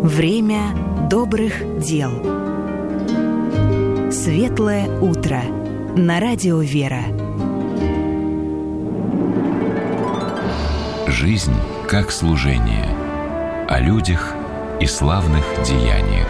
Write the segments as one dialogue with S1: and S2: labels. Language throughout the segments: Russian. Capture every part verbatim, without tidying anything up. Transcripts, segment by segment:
S1: Время добрых дел. Светлое утро. На радио «Вера».
S2: Жизнь как служение. О людях и славных деяниях.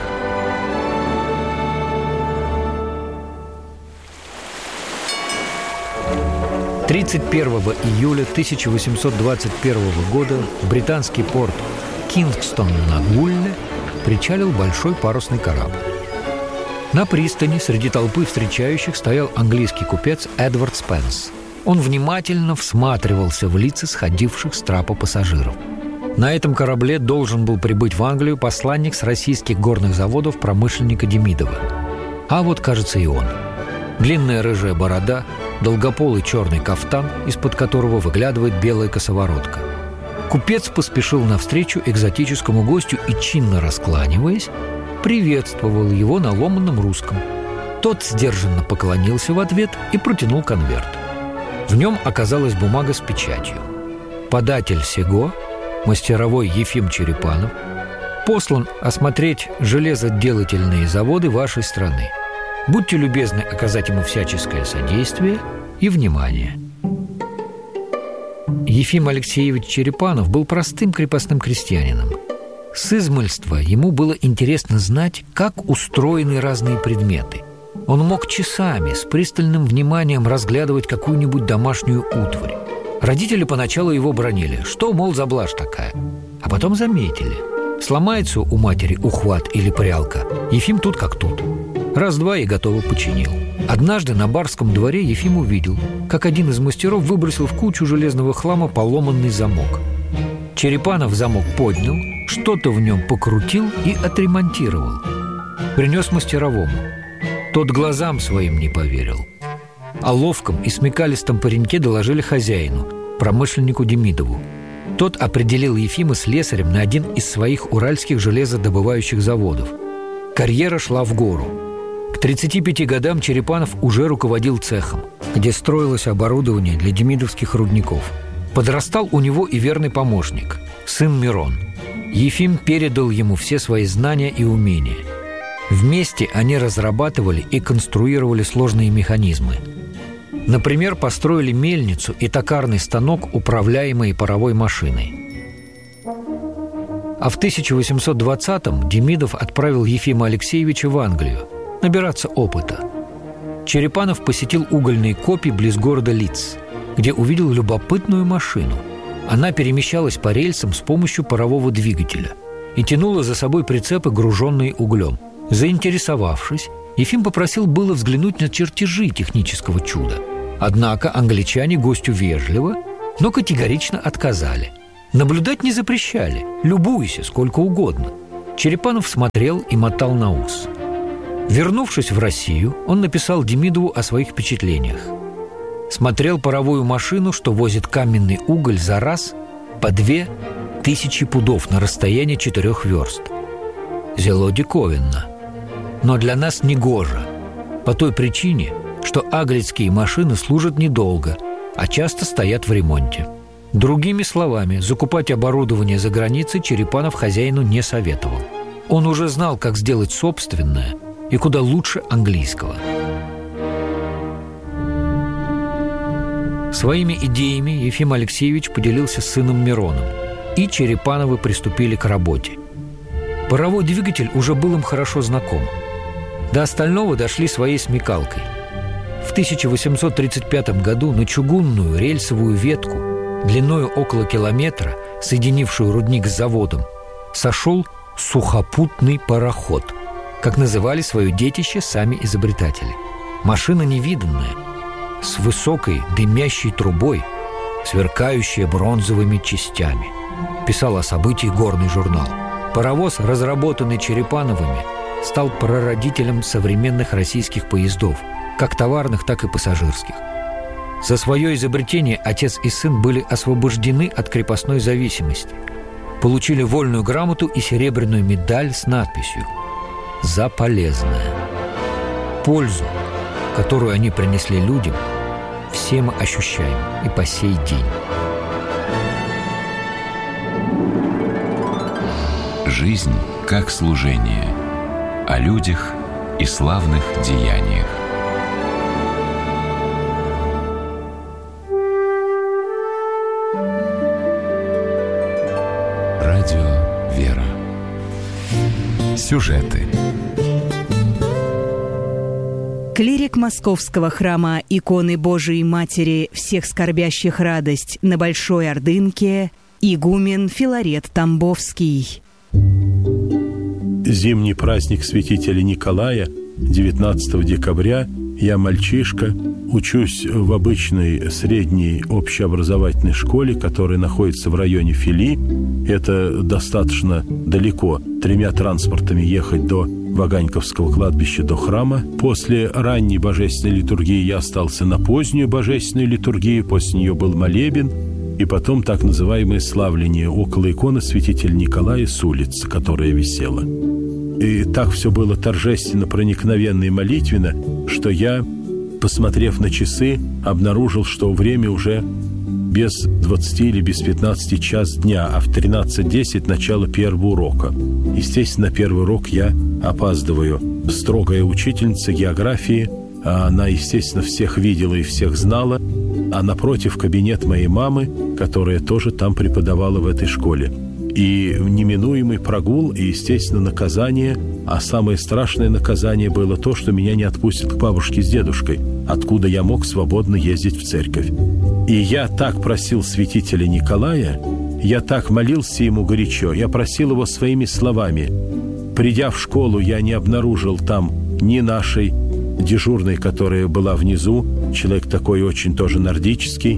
S3: тридцать первого июля тысяча восемьсот двадцать первого года в британский порт Кингстон на Гулле причалил большой парусный корабль. На пристани среди толпы встречающих стоял английский купец Эдвард Спенс. Он внимательно всматривался в лица сходивших с трапа пассажиров. На этом корабле должен был прибыть в Англию посланник с российских горных заводов промышленника Демидова. А вот, кажется, и он. Длинная рыжая борода, долгополый черный кафтан, из-под которого выглядывает белая косоворотка. Купец поспешил навстречу экзотическому гостю и, чинно раскланиваясь, приветствовал его на ломаном русском. Тот сдержанно поклонился в ответ и протянул конверт. В нем оказалась бумага с печатью. Податель сего, мастеровой Ефим Черепанов, послан осмотреть железоделательные заводы вашей страны. Будьте любезны оказать ему всяческое содействие и внимание. Ефим Алексеевич Черепанов был простым крепостным крестьянином. С измальства ему было интересно знать, как устроены разные предметы. Он мог часами с пристальным вниманием разглядывать какую-нибудь домашнюю утварь. Родители поначалу его бранили, что, мол, за блажь такая. А потом заметили. Сломается у матери ухват или прялка, Ефим тут как тут. Раз-два и готово починил. Однажды на барском дворе Ефим увидел, как один из мастеров выбросил в кучу железного хлама поломанный замок. Черепанов замок поднял, что-то в нем покрутил и отремонтировал. Принес мастеровому. Тот глазам своим не поверил. О ловком и смекалистом пареньке доложили хозяину, промышленнику Демидову. Тот определил Ефима слесарем на один из своих уральских железодобывающих заводов. Карьера шла в гору. К тридцати пяти годам Черепанов уже руководил цехом, где строилось оборудование для демидовских рудников. Подрастал у него и верный помощник, сын Мирон. Ефим передал ему все свои знания и умения. Вместе они разрабатывали и конструировали сложные механизмы. Например, построили мельницу и токарный станок, управляемые паровой машиной. А в тысяча восемьсот двадцатом Демидов отправил Ефима Алексеевича в Англию набираться опыта. Черепанов посетил угольные копи близ города Лидс, где увидел любопытную машину. Она перемещалась по рельсам с помощью парового двигателя и тянула за собой прицепы, груженные углем. Заинтересовавшись, Ефим попросил было взглянуть на чертежи технического чуда. Однако англичане гостю вежливо, но категорично отказали. Наблюдать не запрещали, любуйся сколько угодно. Черепанов смотрел и мотал на ус. Вернувшись в Россию, он написал Демидову о своих впечатлениях. Смотрел паровую машину, что возит каменный уголь за раз по две тысячи пудов на расстоянии четырех верст. Зело диковинно. Но для нас негоже, по той причине, что аглицкие машины служат недолго, а часто стоят в ремонте. Другими словами, закупать оборудование за границей Черепанов хозяину не советовал. Он уже знал, как сделать собственное и куда лучше английского. Своими идеями Ефим Алексеевич поделился с сыном Мироном, и Черепановы приступили к работе. Паровой двигатель уже был им хорошо знаком. До остального дошли своей смекалкой. В тысяча восемьсот тридцать пятом году на чугунную рельсовую ветку длиною около километра, соединившую рудник с заводом, сошел сухопутный пароход, как называли свое детище сами изобретатели. Машина невиданная, с высокой дымящей трубой, сверкающая бронзовыми частями, писал о событии горный журнал. Паровоз, разработанный Черепановыми, стал прародителем современных российских поездов, как товарных, так и пассажирских. За свое изобретение отец и сын были освобождены от крепостной зависимости, получили вольную грамоту и серебряную медаль с надписью «За полезное». Пользу, которую они принесли людям, все мы ощущаем и по сей день.
S2: Жизнь как служение. О людях и славных деяниях. Радио «Вера». Сюжеты.
S1: Клирик Московского храма иконы Божией Матери всех скорбящих радость на Большой Ордынке, игумен Филарет Тамбовский.
S4: Зимний праздник святителя Николая, девятнадцатого декабря, я мальчишка, учусь в обычной средней общеобразовательной школе, которая находится в районе Фили. Это достаточно далеко, тремя транспортами ехать до Ваганьковского кладбища, до храма. После ранней божественной литургии я остался на позднюю божественную литургию, после нее был молебен, и потом так называемое славление около иконы святителя Николая с улицы, которая висела. И так все было торжественно, проникновенно и молитвенно, что я, посмотрев на часы, обнаружил, что время уже без двадцати или без пятнадцати час дня, а в тринадцать десять начало первого урока. Естественно, на первый урок я опаздываю. Строгая учительница географии, она, естественно, всех видела и всех знала, а напротив кабинет моей мамы, которая тоже там преподавала в этой школе. И неминуемый прогул, и, естественно, наказание, а самое страшное наказание было то, что меня не отпустят к бабушке с дедушкой, откуда я мог свободно ездить в церковь. И я так просил святителя Николая, я так молился ему горячо, я просил его своими словами. Придя в школу, я не обнаружил там ни нашей дежурной, которая была внизу, человек такой очень тоже нордический.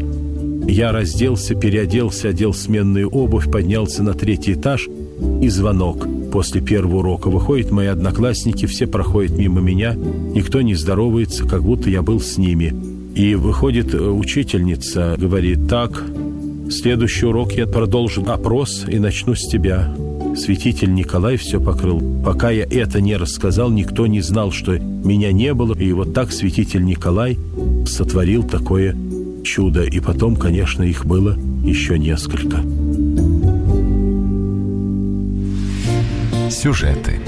S4: Я разделся, переоделся, одел сменную обувь, поднялся на третий этаж, и звонок. После первого урока выходят мои одноклассники, все проходят мимо меня, никто не здоровается, как будто я был с ними. И выходит учительница, говорит: так, следующий урок я продолжу опрос и начну с тебя. Святитель Николай все покрыл. Пока я это не рассказал, никто не знал, что меня не было. И вот так святитель Николай сотворил такое чудо. И потом, конечно, их было еще несколько.
S2: Сюжеты.